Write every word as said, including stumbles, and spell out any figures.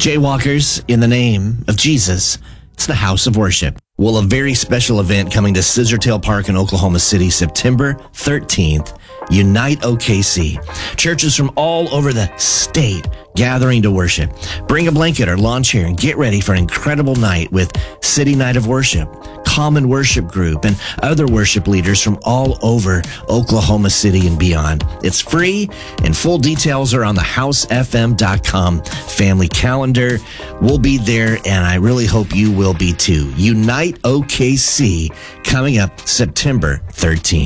Jaywalkers, in the name of Jesus, it's the House of Worship. Well, a very special event coming to Scissortail Park in Oklahoma City, September thirteenth. Unite O K C. Churches from all over the state gathering to worship. Bring a blanket or lawn chair and get ready for an incredible night with City Night of Worship, Common Worship Group, and other worship leaders from all over Oklahoma City and beyond. It's free, and full details are on the house f m dot com family calendar. We'll be there, and I really hope you will be too. Unite O K C, coming up September thirteenth.